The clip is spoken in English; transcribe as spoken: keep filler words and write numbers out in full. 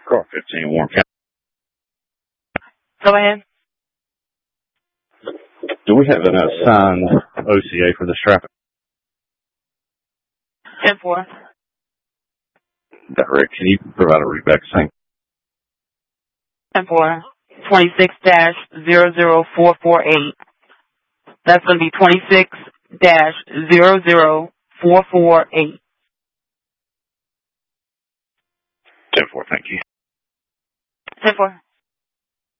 Car fifteen, Warren County. Go ahead. Do we have an assigned O C A for this traffic? ten four. Direct. Can you provide a readback sync? ten four. twenty-six dash zero zero four four eight. That's going to be twenty-six dash zero zero four four eight. ten four, thank you. ten four.